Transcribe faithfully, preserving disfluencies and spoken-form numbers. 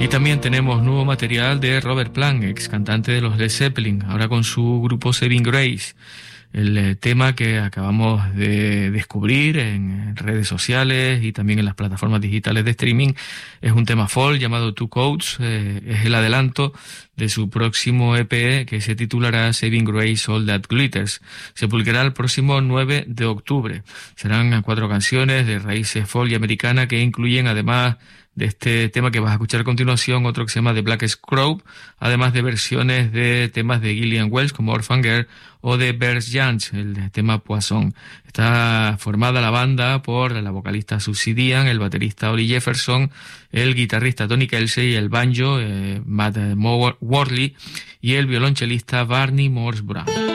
Y también tenemos nuevo material de Robert Plant, ex cantante de los Led Zeppelin, ahora con su grupo Saving Grace. El eh, tema que acabamos de descubrir en redes sociales y también en las plataformas digitales de streaming es un tema folk llamado Two Coats. Eh, es el adelanto de su próximo E P que se titulará Saving Grace All That Glitters. Se publicará el próximo nueve de octubre. Serán cuatro canciones de raíces folk y americana que incluyen, además de este tema que vas a escuchar a continuación, otro que se llama The Black Scrope, además de versiones de temas de Gillian Welch como Orphan Girl o de Bers Jansch, el tema Poisson. Está formada la banda por la vocalista Susie Dian, el baterista Ollie Jefferson, el guitarrista Tony Kelsey, el banjo eh, Matt Worley y el violonchelista Barney Morse Brown.